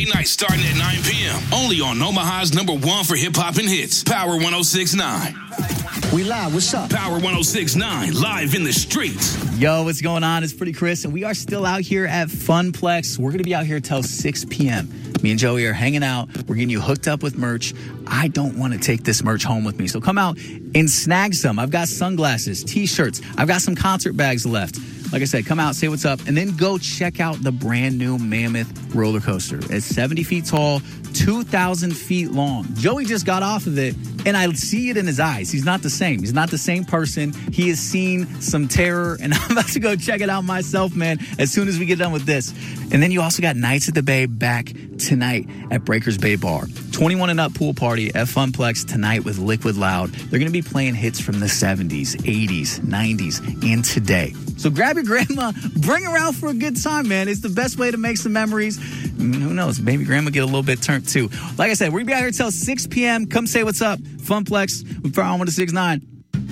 Weekday night starting at 9 p.m. Only on Omaha's #1 for hip-hop and hits. Power 106.9. We live. What's up? Power 106.9, live in the streets. Yo, what's going on? It's Pretty Chris, and we are still out here at Funplex. We're going to be out here till 6 p.m. Me and Joey are hanging out. We're getting you hooked up with merch. I don't want to take this merch home with me, so come out and snag some. I've got sunglasses, T-shirts. I've got some concert bags left. Like I said, come out, say what's up, and then go check out the brand new Mammoth roller coaster. It's 70 feet tall, 2,000 feet long. Joey just got off of it, and I see it in his eyes. He's not the same. He's not the same person. He has seen some terror, and I'm about to go check it out myself, man, as soon as we get done with this. And then you also got Nights at the Bay back tonight at Breakers Bay Bar. 21 and up pool party at Funplex tonight with Liquid Loud. They're going to be playing hits from the 70s, 80s, 90s, and today. So grab your grandma, bring her out for a good time, man. It's the best way to make some memories. And who knows, maybe grandma get a little bit turned too. Like I said, we're going to be out here till 6 p.m. Come say what's up. Funplex with Power 106.9.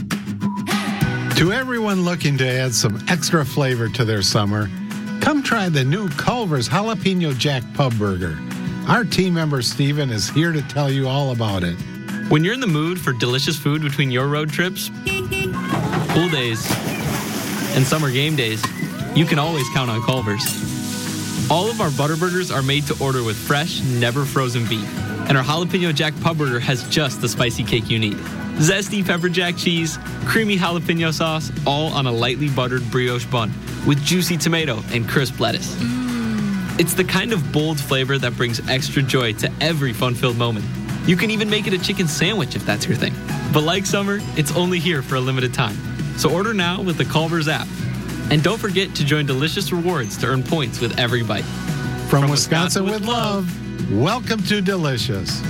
To everyone looking to add some extra flavor to their summer, come try the new Culver's Jalapeno Jack Pub Burger. Our team member Steven is here to tell you all about it. When you're in the mood for delicious food between your road trips, pool days, and summer game days, you can always count on Culver's. All of our butter burgers are made to order with fresh, never frozen beef. And our Jalapeno Jack Pub Burger has just the spicy kick you need. Zesty pepper jack cheese, creamy jalapeno sauce, all on a lightly buttered brioche bun with juicy tomato and crisp lettuce. It's the kind of bold flavor that brings extra joy to every fun-filled moment. You can even make it a chicken sandwich if that's your thing. But like summer, it's only here for a limited time. So order now with the Culver's app. And don't forget to join Delicious Rewards to earn points with every bite. From Wisconsin with love, welcome to Delicious.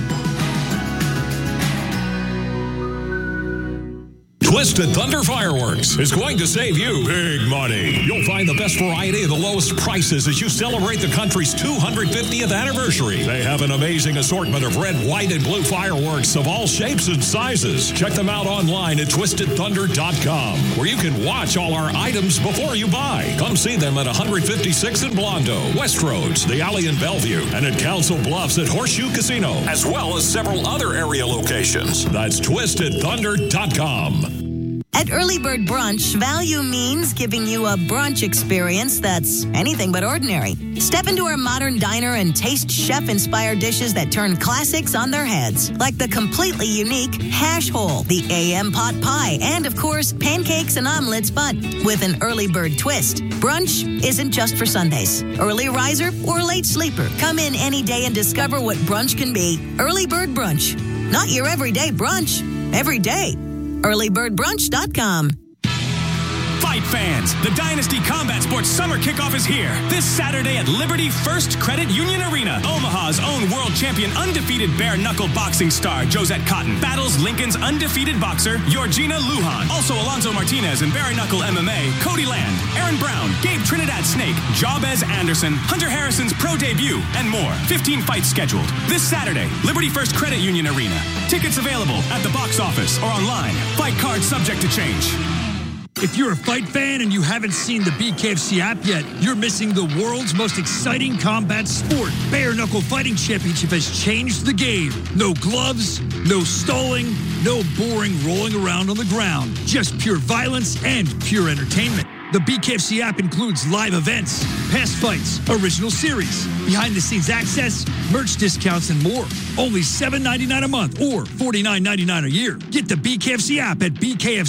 Twisted Thunder Fireworks is going to save you big money. You'll find the best variety at the lowest prices as you celebrate the country's 250th anniversary. They have an amazing assortment of red, white, and blue fireworks of all shapes and sizes. Check them out online at twistedthunder.com, where you can watch all our items before you buy. Come see them at 156 in Blondo, Westroads, the Alley in Bellevue, and at Council Bluffs at Horseshoe Casino, as well as several other area locations. That's twistedthunder.com. At Early Bird Brunch, value means giving you a brunch experience that's anything but ordinary. Step into our modern diner and taste chef-inspired dishes that turn classics on their heads, like the completely unique hash hole, the AM pot pie, and, of course, pancakes and omelets, but with an Early Bird twist. Brunch isn't just for Sundays. Early riser or late sleeper. Come in any day and discover what brunch can be. Early Bird Brunch. Not your everyday brunch. Every day. earlybirdbrunch.com. Fight fans, the Dynasty Combat Sports Summer Kickoff is here. This Saturday at Liberty First Credit Union Arena. Omaha's own world champion, undefeated bare-knuckle boxing star Josette Cotton battles Lincoln's undefeated boxer, Georgina Lujan. Also Alonzo Martinez in bare-knuckle MMA, Cody Land, Aaron Brown, Gabe Trinidad Snake, Jabez Anderson, Hunter Harrison's pro debut, and more. 15 fights scheduled. This Saturday, Liberty First Credit Union Arena. Tickets available at the box office or online. Fight card subject to change. If you're a fight fan and you haven't seen the BKFC app yet, you're missing the world's most exciting combat sport. Bare Knuckle Fighting Championship has changed the game. No gloves, no stalling, no boring rolling around on the ground. Just pure violence and pure entertainment. The BKFC app includes live events, past fights, original series, behind-the-scenes access, merch discounts, and more. Only $7.99 a month or $49.99 a year. Get the BKFC app at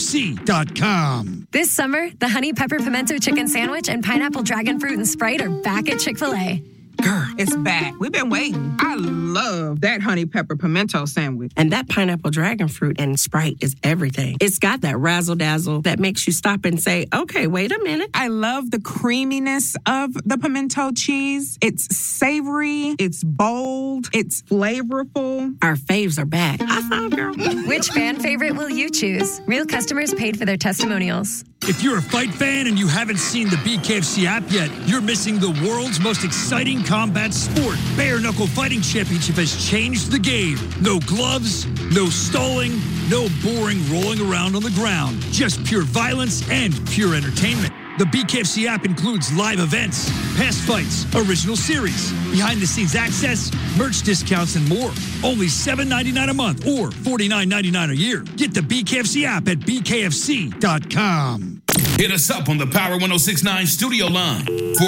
bkfc.com. This summer, the Honey Pepper Pimento Chicken Sandwich and Pineapple Dragon Fruit and Sprite are back at Chick-fil-A. Girl, it's back. We've been waiting. I love that honey pepper pimento sandwich. And that pineapple dragon fruit and Sprite is everything. It's got that razzle-dazzle that makes you stop and say, okay, wait a minute. I love the creaminess of the pimento cheese. It's savory. It's bold. It's flavorful. Our faves are back. High five, girl. Which fan favorite will you choose? Real customers paid for their testimonials. If you're a fight fan and you haven't seen the BKFC app yet, you're missing the world's most exciting combat sport. Bare Knuckle Fighting Championship has changed the game. No gloves, no stalling, no boring rolling around on the ground. Just pure violence and pure entertainment. The The BKFC app includes live events, past fights, original series, behind-the-scenes access, merch discounts, and more. Only $7.99 a month or $49.99 a year. Get the BKFC app at bkfc.com. Hit us up on the Power 1069 studio line,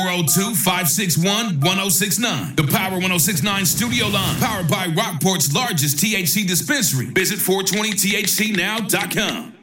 402-561-1069. The Power 1069 studio line, powered by Rockport's largest THC dispensary. Visit 420thcnow.com.